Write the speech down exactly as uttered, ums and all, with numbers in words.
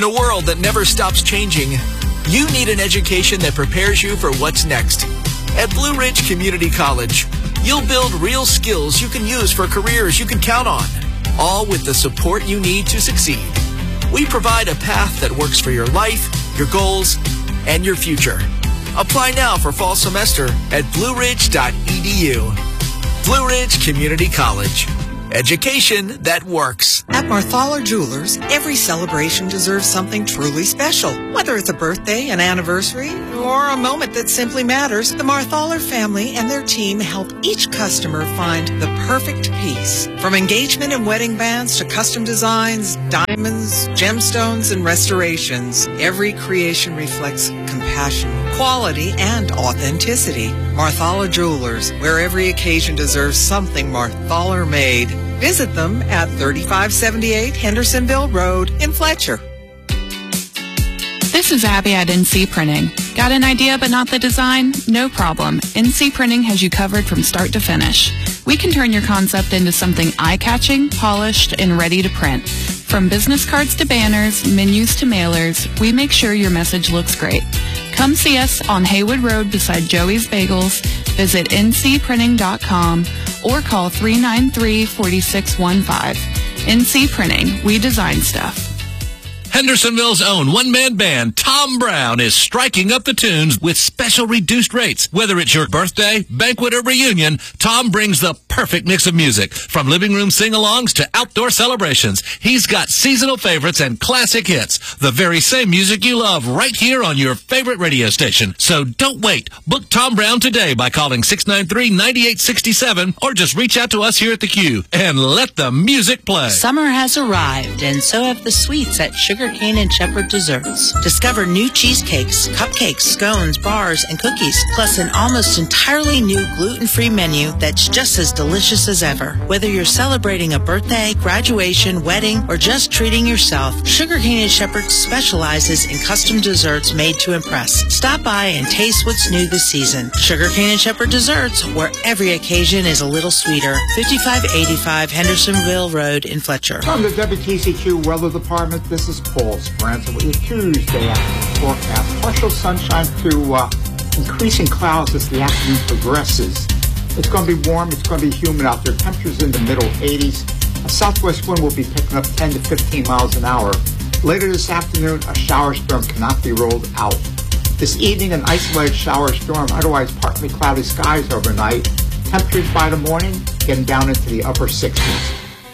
In a world that never stops changing, you need an education that prepares you for what's next. At Blue Ridge Community College, you'll build real skills you can use for careers you can count on, all with the support you need to succeed. We provide a path that works for your life, your goals, and your future. Apply now for fall semester at blue ridge dot e d u. Blue Ridge Community College. Education that works. At Marthaler Jewelers, every celebration deserves something truly special. Whether it's a birthday, an anniversary, or a moment that simply matters, the Marthaler family and their team help each customer find the perfect piece. From engagement and wedding bands to custom designs, diamonds, gemstones, and restorations, every creation reflects compassion, quality, and authenticity. Marthaler Jewelers, where every occasion deserves something Marthaler made. Visit them at thirty-five seventy-eight Hendersonville Road in Fletcher. This is Abby at N C Printing. Got an idea but not the design? No problem. N C Printing has you covered from start to finish. We can turn your concept into something eye-catching, polished, and ready to print. From business cards to banners, menus to mailers, we make sure your message looks great. Come see us on Haywood Road beside Joey's Bagels. Visit n c printing dot com or call three nine three, four six one five. N C Printing, we design stuff. Hendersonville's own one-man band, Tom Brown, is striking up the tunes with special reduced rates. Whether it's your birthday, banquet, or reunion, Tom brings the perfect mix of music. From living room sing-alongs to outdoor celebrations, he's got seasonal favorites and classic hits. The very same music you love right here on your favorite radio station. So don't wait. Book Tom Brown today by calling six nine three, nine eight six seven or just reach out to us here at the Q and let the music play. Summer has arrived, and so have the sweets at Sugar Cane and Shepherd Desserts. Discover new cheesecakes, cupcakes, scones, bars, and cookies, plus an almost entirely new gluten-free menu that's just as delicious as ever. Whether you're celebrating a birthday, graduation, wedding, or just treating yourself, Sugar Cane and Shepherd specializes in custom desserts made to impress. Stop by and taste what's new this season. Sugar Cane and Shepherd Desserts, where every occasion is a little sweeter. fifty-five eighty-five Hendersonville Road in Fletcher. From the W T C Q Weather Department, this is Paul Speranza with your Tuesday afternoon forecast. Partial sunshine to uh, increasing clouds as the afternoon progresses. It's going to be warm. It's going to be humid out there. Temperatures in the middle eighties. A southwest wind will be picking up ten to fifteen miles an hour. Later this afternoon, a shower storm cannot be ruled out. This evening, an isolated shower storm, otherwise partly cloudy skies overnight. Temperatures by the morning getting down into the upper sixties.